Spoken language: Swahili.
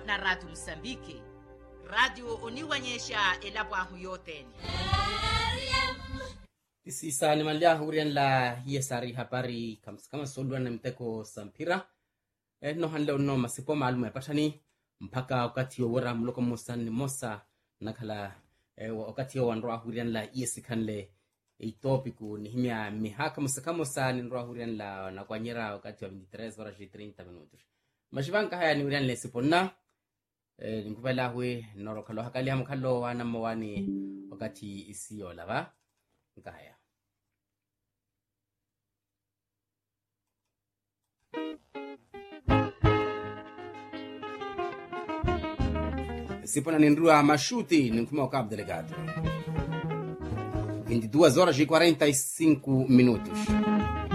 na Radio Msambiki. Radio uniwanyesha elabwahu yote. Sisa ni malia hurian la yesari habari kama solwa na mteko sampira. No hanleo no masipo maalumu ya patani. Mpaka wakati wa wara mloko mosa ni mosa nakala wakati wa nroa hurian la yesikanle itopiku ni himia mihaka musakamosa ni nroa hurian la nakwanyera wakati wa 23 horas 30 minutos. Mashivanka haya ni hurian le sipona. Nikupela hwe norokalo hakali hamkalo wana mwani wakati isiyo lava nkaya sipona nindrua mashuti nikuma wa Cabo Delgado 22 horas e 45 minutos.